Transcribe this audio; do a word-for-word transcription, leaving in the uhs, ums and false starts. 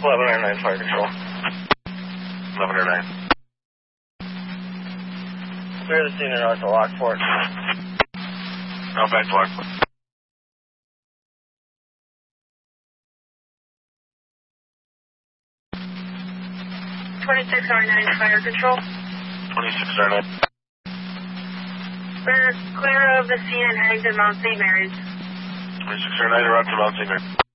eleven oh nine Fire Control. eleven oh nine. Clear the scene and out to Lockport. Now back to Lockport. twenty-six R nine Fire Control. twenty-six R nine. We're clear of the scene and heading to Mount Saint Mary's. twenty-six R nine, around to Mount Saint Mary's.